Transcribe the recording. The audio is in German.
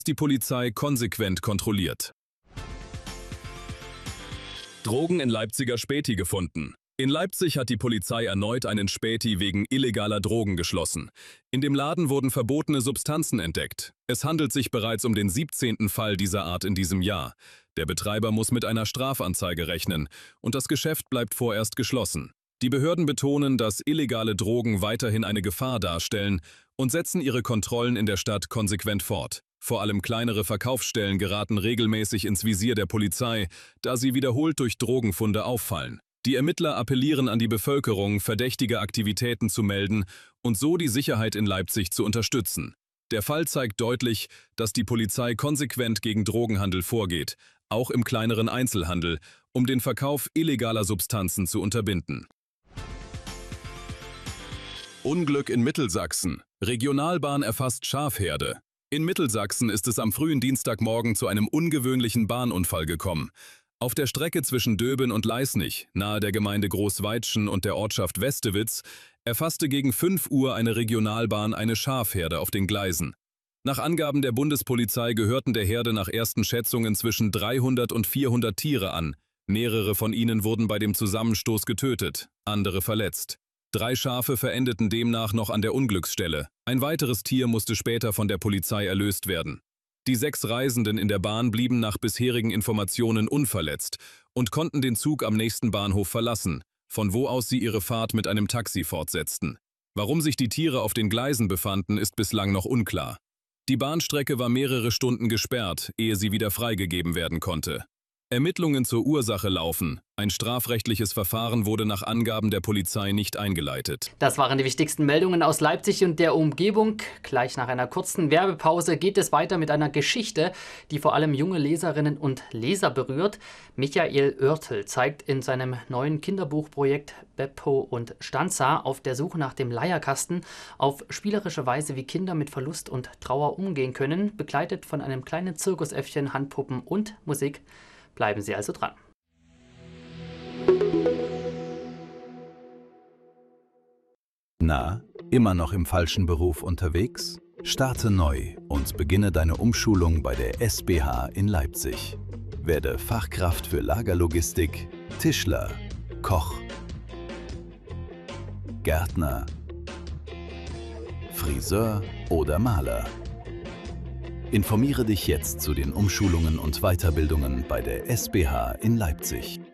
die Polizei konsequent kontrolliert. Drogen in Leipziger Späti gefunden. In Leipzig hat die Polizei erneut einen Späti wegen illegaler Drogen geschlossen. In dem Laden wurden verbotene Substanzen entdeckt. Es handelt sich bereits um den 17. Fall dieser Art in diesem Jahr. Der Betreiber muss mit einer Strafanzeige rechnen und das Geschäft bleibt vorerst geschlossen. Die Behörden betonen, dass illegale Drogen weiterhin eine Gefahr darstellen und setzen ihre Kontrollen in der Stadt konsequent fort. Vor allem kleinere Verkaufsstellen geraten regelmäßig ins Visier der Polizei, da sie wiederholt durch Drogenfunde auffallen. Die Ermittler appellieren an die Bevölkerung, verdächtige Aktivitäten zu melden und so die Sicherheit in Leipzig zu unterstützen. Der Fall zeigt deutlich, dass die Polizei konsequent gegen Drogenhandel vorgeht, auch im kleineren Einzelhandel, um den Verkauf illegaler Substanzen zu unterbinden. Unglück in Mittelsachsen. Regionalbahn erfasst Schafherde. In Mittelsachsen ist es am frühen Dienstagmorgen zu einem ungewöhnlichen Bahnunfall gekommen. Auf der Strecke zwischen Döben und Leisnig, nahe der Gemeinde Großweitschen und der Ortschaft Westewitz, erfasste gegen 5 Uhr eine Regionalbahn eine Schafherde auf den Gleisen. Nach Angaben der Bundespolizei gehörten der Herde nach ersten Schätzungen zwischen 300 und 400 Tiere an. Mehrere von ihnen wurden bei dem Zusammenstoß getötet, andere verletzt. 3 Schafe verendeten demnach noch an der Unglücksstelle. Ein weiteres Tier musste später von der Polizei erlöst werden. Die 6 Reisenden in der Bahn blieben nach bisherigen Informationen unverletzt und konnten den Zug am nächsten Bahnhof verlassen, von wo aus sie ihre Fahrt mit einem Taxi fortsetzten. Warum sich die Tiere auf den Gleisen befanden, ist bislang noch unklar. Die Bahnstrecke war mehrere Stunden gesperrt, ehe sie wieder freigegeben werden konnte. Ermittlungen zur Ursache laufen. Ein strafrechtliches Verfahren wurde nach Angaben der Polizei nicht eingeleitet. Das waren die wichtigsten Meldungen aus Leipzig und der Umgebung. Gleich nach einer kurzen Werbepause geht es weiter mit einer Geschichte, die vor allem junge Leserinnen und Leser berührt. Michael Oertel zeigt in seinem neuen Kinderbuchprojekt Beppo und Stanza auf der Suche nach dem Leierkasten auf spielerische Weise, wie Kinder mit Verlust und Trauer umgehen können, begleitet von einem kleinen Zirkusäffchen, Handpuppen und Musik. Bleiben Sie also dran. Na, immer noch im falschen Beruf unterwegs? Starte neu und beginne deine Umschulung bei der SBH in Leipzig. Werde Fachkraft für Lagerlogistik, Tischler, Koch, Gärtner, Friseur oder Maler. Informiere dich jetzt zu den Umschulungen und Weiterbildungen bei der SBH in Leipzig.